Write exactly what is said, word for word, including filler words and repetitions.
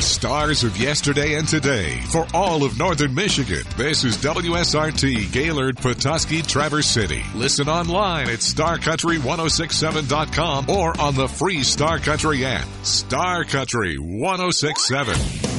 The stars of yesterday and today for all of Northern Michigan. This is W S R T Gaylord, Petoskey, Traverse City. Listen online at star country ten sixty-seven dot com or on the free Star Country app. Star Country ten sixty-seven.